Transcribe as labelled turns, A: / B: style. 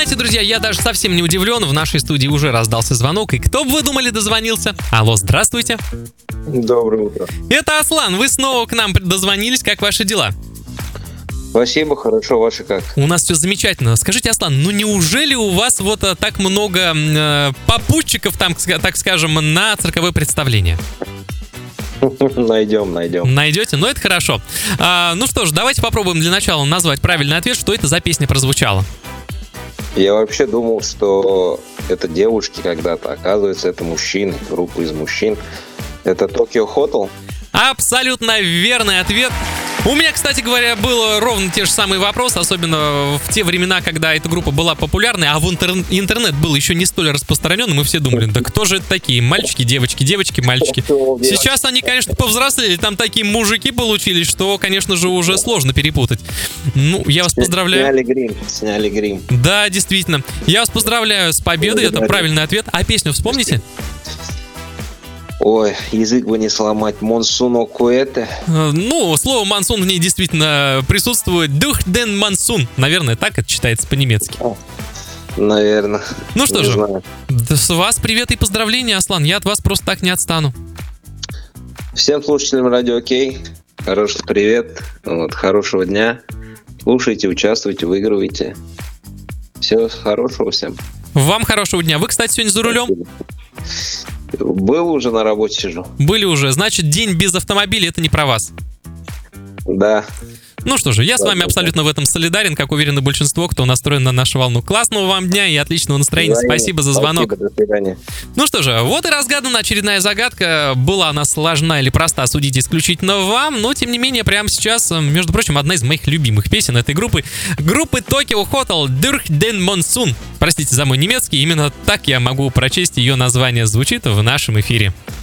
A: знаете, друзья, я даже совсем не удивлен. В нашей студии уже раздался звонок. И кто бы вы думали дозвонился? Алло, здравствуйте.
B: Доброе утро.
A: Это Аслан. Вы снова к нам дозвонились. Как ваши дела?
B: Спасибо, хорошо, ваши как?
A: У нас все замечательно. Скажите, Аслан, ну неужели у вас вот так много попутчиков, там, так скажем, на цирковое представление?
B: Найдем.
A: Найдете? Ну, это хорошо. Ну что ж, давайте попробуем для начала назвать правильный ответ. Что это за песня прозвучала?
B: Я вообще думал, что это девушки когда-то. Оказывается, это мужчины, группа из мужчин. Это Tokyo Hotel?
A: Абсолютно верный ответ. У меня, кстати говоря, было ровно те же самые вопросы, особенно в те времена, когда эта группа была популярной, а в интернет был еще не столь распространен, мы все думали, да кто же это такие? Мальчики, девочки, девочки, мальчики. Сейчас они, конечно, повзрослели, там такие мужики получились, что, конечно же, уже сложно перепутать. Ну, я вас поздравляю.
B: Сняли грим.
A: Да, действительно. Я вас поздравляю с победой, это правильный ответ. А песню вспомните?
B: Ой, язык бы не сломать. Монсуно Куэте.
A: Ну, слово «монсун» в ней действительно присутствует. «Дух ден монсун». Наверное, так это читается по-немецки.
B: Наверное.
A: Ну что же, с вас привет и поздравления, Аслан. Я от вас просто так не отстану.
B: Всем слушателям Радио Кей хороший привет. Хорошего дня. Слушайте, участвуйте, выигрывайте. Всего хорошего всем.
A: Вам хорошего дня. Вы, кстати, сегодня за рулем?
B: Был уже, на работе сижу.
A: Были уже. Значит, день без автомобиля — это не про вас.
B: Да.
A: Ну что же, я с вами абсолютно в этом солидарен, как уверено большинство, кто настроен на нашу волну. Классного вам дня и отличного настроения. Спасибо за звонок.
B: Спасибо, до свидания.
A: Ну что же, вот и разгадана очередная загадка. Была она сложна или проста, судите исключительно вам. Но, тем не менее, прямо сейчас, между прочим, одна из моих любимых песен этой группы. Группы Tokyo Hotel «Durch den Monsun». Простите за мой немецкий, именно так я могу прочесть ее название. Звучит в нашем эфире.